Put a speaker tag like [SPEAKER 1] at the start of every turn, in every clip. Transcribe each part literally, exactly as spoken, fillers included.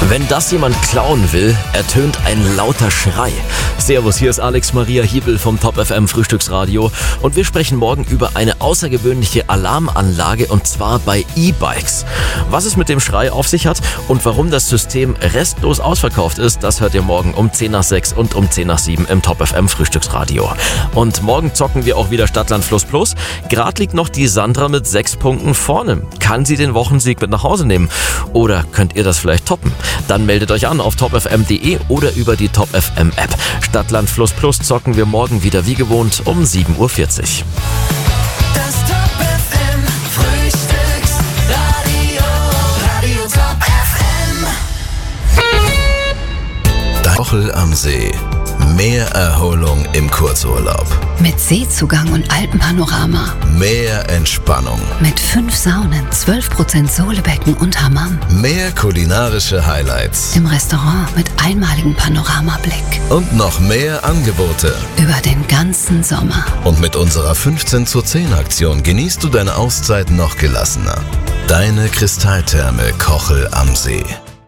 [SPEAKER 1] Wenn das jemand klauen will, ertönt ein lauter Schrei. Servus, hier ist Alex Maria Hiebel vom Top F M Frühstücksradio und wir sprechen morgen über eine außergewöhnliche Alarmanlage und zwar bei E-Bikes. Was es mit dem Schrei auf sich hat und warum das System restlos ausverkauft ist, das hört ihr morgen um zehn nach sechs und um zehn nach sieben im Top F M Frühstücksradio. Und morgen zocken wir auch wieder Stadtland Fluss Plus. Gerade liegt noch die Sandra mit sechs Punkten vorne. Kann sie den Wochensieg mit nach Hause nehmen? Oder könnt ihr das vielleicht toppen? Dann meldet euch an auf top f m punkt d e oder über die Top F M App. Stadtland Fluss Plus zocken wir morgen wieder wie gewohnt um sieben Uhr vierzig.
[SPEAKER 2] Das Top F M Frühstücksradio, Radio Top F M.
[SPEAKER 3] Kochel am See. Mehr Erholung im Kurzurlaub.
[SPEAKER 4] Mit Seezugang und Alpenpanorama.
[SPEAKER 3] Mehr Entspannung.
[SPEAKER 4] Mit fünf Saunen, zwölf Prozent Sohlebecken und Hammam.
[SPEAKER 3] Mehr kulinarische Highlights.
[SPEAKER 4] Im Restaurant mit einmaligem Panoramablick.
[SPEAKER 3] Und noch mehr Angebote.
[SPEAKER 4] Über den ganzen Sommer.
[SPEAKER 3] Und mit unserer fünfzehn zu zehn Aktion genießt du deine Auszeit noch gelassener. Deine Kristalltherme Kochel am See.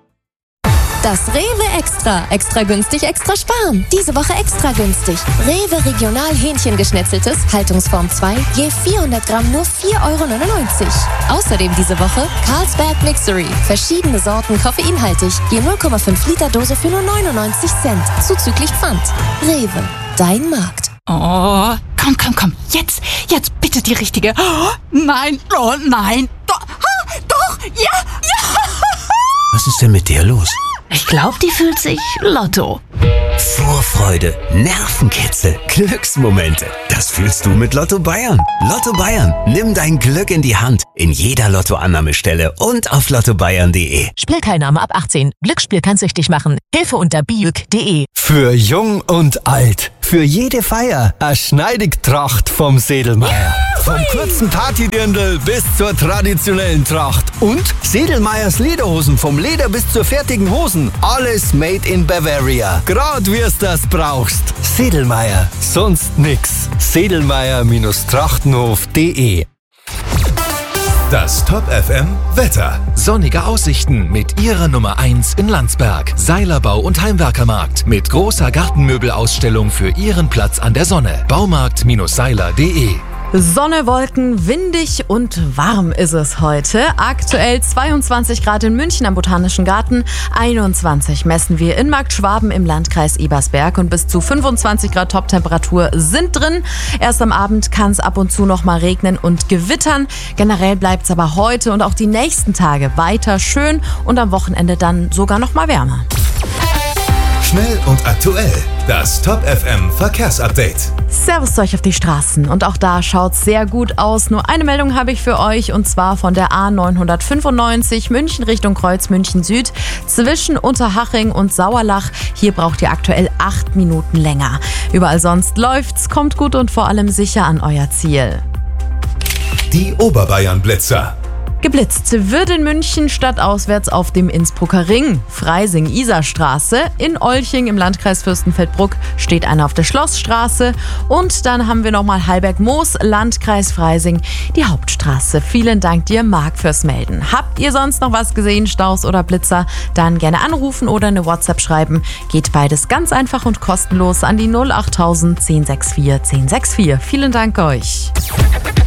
[SPEAKER 5] Das Rewe Extra. Extra günstig, extra sparen. Diese Woche extra günstig. Rewe Regional Hähnchengeschnetzeltes, Haltungsform zwei, je vierhundert Gramm nur vier Euro neunundneunzig. Außerdem diese Woche Carlsberg Mixery. Verschiedene Sorten koffeinhaltig, je null Komma fünf Liter Dose für nur neunundneunzig Cent. Zuzüglich Pfand. Rewe, dein Markt.
[SPEAKER 6] Oh, komm, komm, komm. Jetzt, jetzt bitte die richtige. Oh, nein, oh nein. Doch, ah, doch, ja, ja.
[SPEAKER 7] Was ist denn mit der los?
[SPEAKER 6] Ich glaube, die fühlt sich Lotto.
[SPEAKER 7] Vorfreude, Nervenkitzel, Glücksmomente. Das fühlst du mit Lotto Bayern. Lotto Bayern, nimm dein Glück in die Hand. In jeder Lottoannahmestelle und auf lotto bayern punkt de.
[SPEAKER 8] Spielteilnahme ab achtzehn. Glücksspiel kann süchtig machen. Hilfe unter biüg punkt de.
[SPEAKER 9] Für jung und alt. Für jede Feier. Eine Schneidigtracht vom Sedelmeier. Vom kurzen Partydirndl bis zur traditionellen Tracht. Und Sedelmeiers Lederhosen. Vom Leder bis zur fertigen Hosen. Alles made in Bavaria. Grad wir's das brauchst. Sedelmeier. Sonst nix. Sedelmeier-trachtenhof punkt de.
[SPEAKER 10] Das Top F M Wetter. Sonnige Aussichten mit ihrer Nummer eins in Landsberg. Seilerbau und Heimwerkermarkt mit großer Gartenmöbelausstellung für Ihren Platz an der Sonne. Baumarkt Seiler punkt de.
[SPEAKER 11] Sonne, Wolken, windig und warm ist es heute. Aktuell zweiundzwanzig Grad in München am Botanischen Garten, einundzwanzig messen wir in Markt Schwaben im Landkreis Ebersberg und bis zu fünfundzwanzig Grad Toptemperatur sind drin. Erst am Abend kann es ab und zu noch mal regnen und gewittern. Generell bleibt es aber heute und auch die nächsten Tage weiter schön und am Wochenende dann sogar noch mal wärmer.
[SPEAKER 10] Schnell und aktuell. Das Top F M Verkehrsupdate.
[SPEAKER 11] Servus zu euch auf die Straßen. Und auch da schaut's sehr gut aus. Nur eine Meldung habe ich für euch und zwar von der A neunhundertfünfundneunzig München Richtung Kreuz München Süd zwischen Unterhaching und Sauerlach. Hier braucht ihr aktuell acht Minuten länger. Überall sonst läuft's, kommt gut und vor allem sicher an euer Ziel.
[SPEAKER 10] Die Oberbayern-Blitzer.
[SPEAKER 11] Geblitzt wird in München stadtauswärts auf dem Innsbrucker Ring, Freising-Isarstraße. In Olching im Landkreis Fürstenfeldbruck steht einer auf der Schlossstraße. Und dann haben wir nochmal Heilberg-Moos, Landkreis Freising, die Hauptstraße. Vielen Dank dir, Marc, fürs Melden. Habt ihr sonst noch was gesehen, Staus oder Blitzer? Dann gerne anrufen oder eine WhatsApp schreiben. Geht beides ganz einfach und kostenlos an die null achttausend zehn sechs vier zehn sechs vier. Vielen Dank euch.